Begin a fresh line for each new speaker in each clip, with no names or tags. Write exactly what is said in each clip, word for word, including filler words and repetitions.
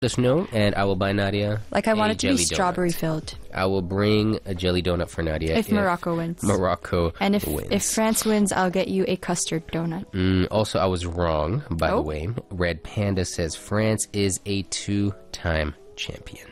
us know, and I will buy Nadia.
Like I want
a
it to be
jelly
strawberry
donut.
filled.
I will bring a jelly donut for Nadia
If Morocco wins.
Morocco
And if
wins.
if France wins, I'll get you a custard donut.
Mm, also, I was wrong, by
Oh.
the way. Red Panda says France is a two-time champion.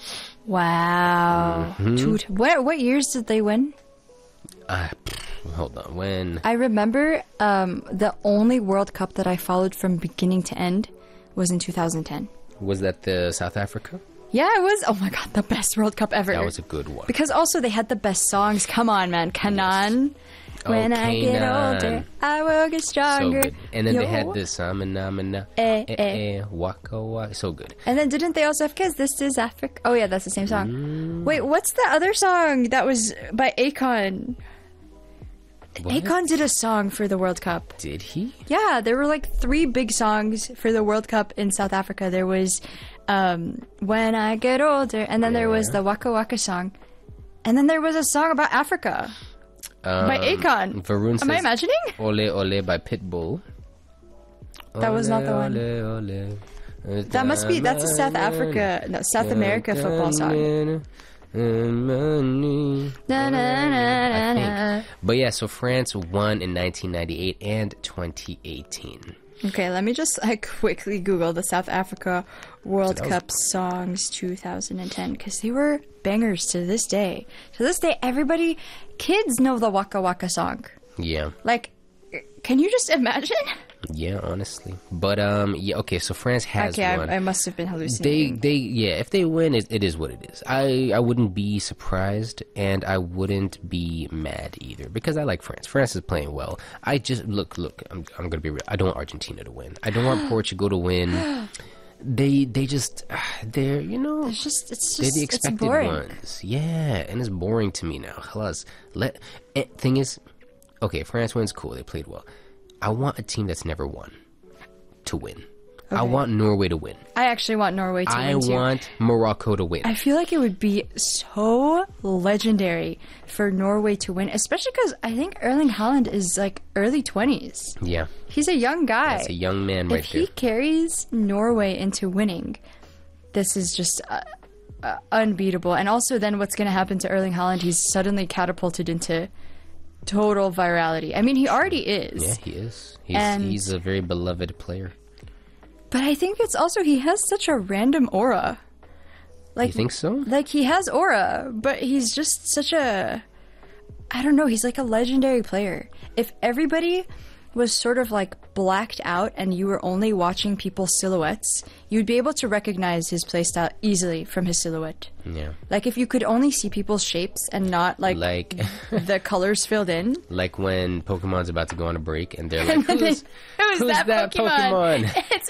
Wow.
Mm-hmm.
Two t- what what years did they win?
Uh, pff, hold on. When?
I remember um, the only World Cup that I followed from beginning to end was in two thousand ten.
Was that the South Africa?
Yeah, it was. Oh my god, the best World Cup ever.
That was a good one.
Because also they had the best songs. Come on, man. Kanan.
Oh,
When I get
Kanan.
older, I will get
So
stronger.
good. And then they
Yo.
had this Samana Mana
Eh,
eh,
eh.
eh, Waka Waka. So good.
And then didn't they also have Kids? This is Africa. Oh yeah, that's the same song.
Mm.
Wait, what's the other song that was by Akon?
What?
Akon did a song for the World Cup.
Did he?
Yeah, there were like three big songs for the World Cup in South Africa. There was um, When I Get Older, and then there was
Yeah.
the Waka Waka song. And then there was a song about Africa
Um,
by Akon.
Varun
Am I
says,
imagining?
Ole Ole by Pitbull.
That was not the one.
Ole, ole.
That must be, that's a South Africa, no, South America football song. Na, na, na, na, na.
But yeah, so France won in nineteen ninety-eight and twenty eighteen.
Okay, let me just like quickly Google the South Africa World
So that was-
Cup songs two thousand ten because they were bangers to this day. To this day, everybody, kids know the Waka Waka song.
Yeah,
Like, can you just imagine?
yeah, honestly. But um, yeah, okay. So France has
Okay,
won.
I, I must have been
They,
hallucinating.
they, yeah. If they win, it, it is what it is. I, I wouldn't be surprised, and I wouldn't be mad either because I like France. France is playing well. I just look, look. I'm, I'm gonna be real. I don't want Argentina to win. I don't want Portugal to win. They, they just, they're, you know,
It's just, it's
they're
just,
the
it's
expected
boring.
ones. Yeah, and it's boring to me now. Halas. Let. eh, Thing is, okay, France wins. Cool. They played well. I want a team that's never won to win. I
Okay.
want Norway to win.
I actually want Norway to
I
win too.
want Morocco to win.
I feel like it would be so legendary for Norway to win, especially because I think Erling Haaland is like early twenties.
Yeah,
He's a young guy.
that's a young man right
if
there.
he carries Norway into winning, this is just uh, uh, unbeatable. And also, then what's going to happen to Erling Haaland? He's suddenly catapulted into total virality. I mean, he already is.
Yeah, he is. He's,
And-
he's a very beloved player.
But I think it's also he has such a random aura. Like,
You think so?
Like he has aura, but he's just such a I don't know, he's like a legendary player. If everybody was sort of like blacked out and you were only watching people's silhouettes, you'd be able to recognize his playstyle easily from his silhouette.
Yeah.
Like if you could only see people's shapes and not like,
Like,
the colors filled in.
like when Pokemon's about to go on a break and they're like,
And then,
who's,
Who's,
who's
that,
that
Pokemon?
Pokemon?
It's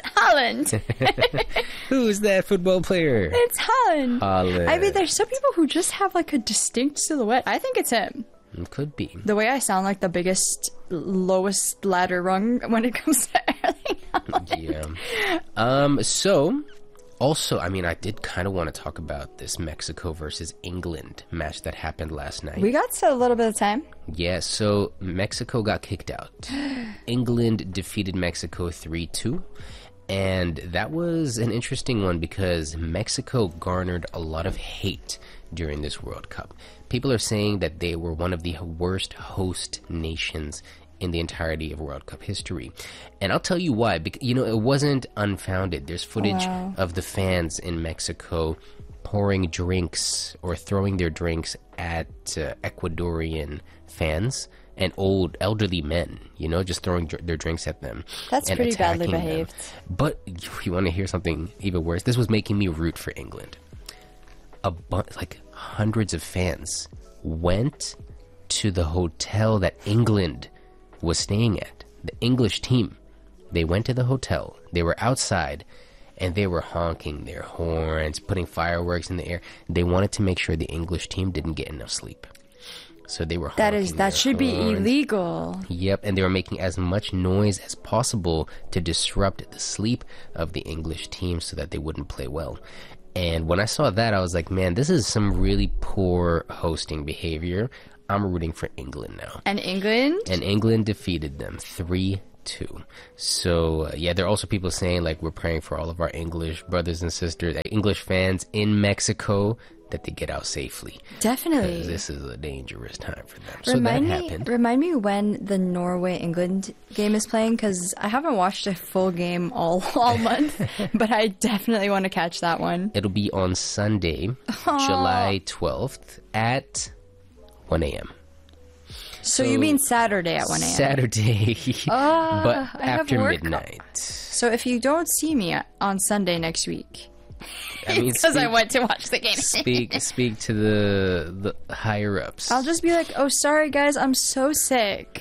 Holland.
who's that football player?
It's Holland.
Holland.
I mean, there's some people who just have like a distinct silhouette. I think it's him.
It could be.
The way I sound like the biggest, lowest ladder rung when it comes to Erling Haaland.
Yeah. Um. So, also, I mean, I did kind of want to talk about this Mexico versus England match that happened last night.
We got to a little bit of time.
Yeah, so Mexico got kicked out. England defeated Mexico three two. And that was an interesting one because Mexico garnered a lot of hate during this World Cup. People are saying that they were one of the worst host nations in the entirety of World Cup history. And I'll tell you why. Because, you know, it wasn't unfounded. There's footage
Wow.
of the fans in Mexico pouring drinks or throwing their drinks at uh, Ecuadorian fans and old elderly men, you know, just throwing dr- their drinks at them.
That's
and
pretty badly
attacking them.
behaved.
But you want to hear something even worse? This was making me root for England. A bunch, like hundreds of fans went to the hotel that England was staying at. The English team. They went to the hotel. They were outside and they were honking their horns, putting fireworks in the air. They wanted to make sure the English team didn't get enough sleep. So they were honking
That is,
their
that should be
horns.
illegal.
Yep, and they were making as much noise as possible to disrupt the sleep of the English team so that they wouldn't play well. And when I saw that, I was like, man, this is some really poor hosting behavior. I'm rooting for England now.
And England?
And England defeated them three too. So, uh, yeah, there are also people saying, like, we're praying for all of our English brothers and sisters, English fans in Mexico, that they get out safely.
Definitely.
This is a dangerous time for them. So
Remind
that
me,
happened.
remind me when the Norway-England game is playing, because I haven't watched a full game all, all month, but I definitely want to catch that one.
It'll be on Sunday, July twelfth at one a.m.
So, you mean Saturday at one a.m.?
Saturday,
Oh,
but
I have
after
work.
midnight.
So if you don't see me on Sunday next week,
I mean,
because I
speak-
went to watch the game.
Speak speak to the the higher ups.
I'll just be like, oh, sorry guys, I'm so sick.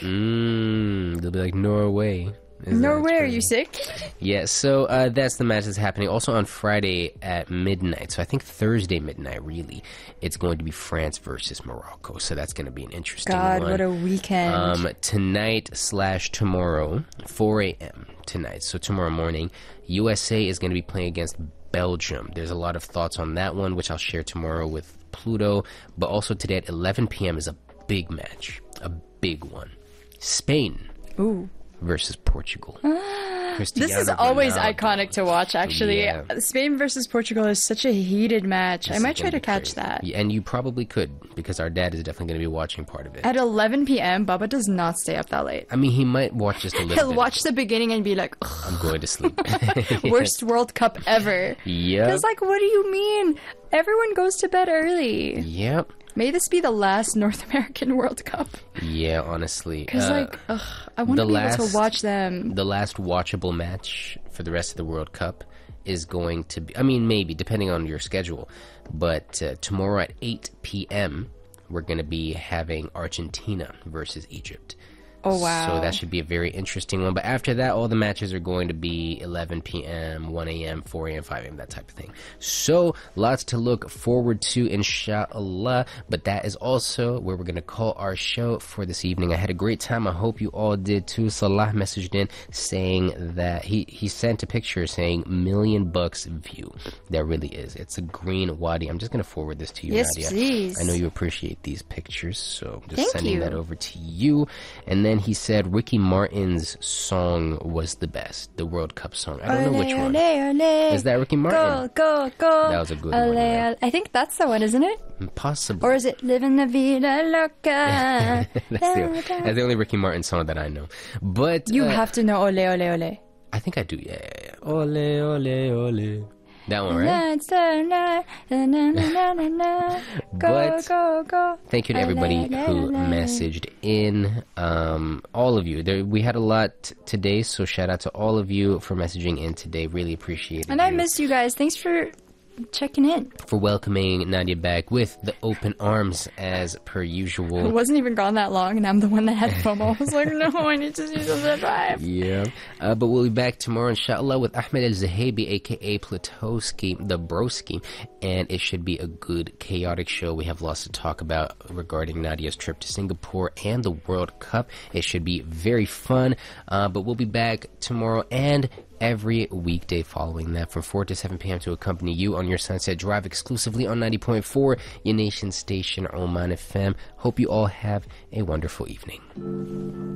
Mm, they'll be like, Norway. Is that
Norway, are
true?
you sick?
Yeah, so uh, that's the match that's happening. Also on Friday at midnight, so I think Thursday midnight, really, it's going to be France versus Morocco. So that's going to be an interesting
God,
one.
what a weekend.
Um, tonight slash tomorrow, four a.m. tonight. So tomorrow morning, U S A is going to be playing against Belgium. There's a lot of thoughts on that one, which I'll share tomorrow with Pluto. But also today at eleven p.m. is a big match, a big one. Spain
Ooh.
versus Portugal.
This is
Cristiano
always
Ronaldo.
iconic to watch, actually.
Yeah.
Spain versus Portugal is such a heated match. I
This
might
is
try
gonna
to
be
catch
crazy.
that.
Yeah, and you probably could, because our dad is definitely going to be watching part of it.
At eleven p.m., Baba does not stay up that late.
I mean, he might watch just a little
He'll
bit.
watch the beginning and be like, "Ugh,
I'm going to sleep.
worst World Cup ever.
Yep.
Because, like, what do you mean? Everyone goes to bed early.
Yep.
May this be the last North American World Cup.
Yeah, honestly.
Because,
Uh,
like, ugh, I want
the
to be able
last-
to watch them.
the last watchable match for the rest of the World Cup is going to be, I mean, maybe, depending on your schedule, but uh, tomorrow at eight p.m., we're going to be having Argentina versus Egypt.
Oh, wow.
So that should be a very interesting one. But after that, all the matches are going to be eleven p.m., one a.m., four a.m., five a.m., that type of thing. So lots to look forward to, inshallah. But that is also where we're going to call our show for this evening. I had a great time. I hope you all did too. Salah messaged in saying that he, he sent a picture saying million bucks view. There really is. It's a green wadi. I'm just going to forward this to you,
Yes,
Nadia.
please.
I know you appreciate these pictures, so I'm just
Thank
sending
you.
that over to you. And then he said Ricky Martin's song was the best, the World Cup song. I don't know which one.
Ole, ole.
Is that Ricky Martin?
Go, go, go.
That was a good
Ole,
one, yeah.
ole. I think that's the one, isn't it?
Possibly.
Or is it Living la Vida Loca?
that's, the, that's the only Ricky Martin song that I know. But
You
uh,
have to know Ole, ole, ole.
I think I do. Yeah, yeah, yeah. Ole, ole, ole. That one, right?
Na, na, na, na, na, na, na. Go,
But-
go, go.
Thank you to everybody who messaged in. Um, all of you. There, we had a lot t- today, so shout out to all of you for messaging in today. Really appreciate it.
And I missed you guys. Thanks for checking in.
for welcoming Nadia back with the open arms as per
It
usual.
wasn't even gone that long, and I'm the one that had FOMO. I was like, no, I need to see the drive.
Yeah. Uh, but we'll be back tomorrow, inshallah, with Ahmed Al-Zahabi, aka Platowski, the broski. And it should be a good, chaotic show. We have lots to talk about regarding Nadia's trip to Singapore and the World Cup. It should be very fun. Uh, but we'll be back tomorrow and every weekday following that from four to seven p.m. to accompany you on your Sunset Drive exclusively on ninety point four, your nation station, Oman F M. Hope you all have a wonderful evening.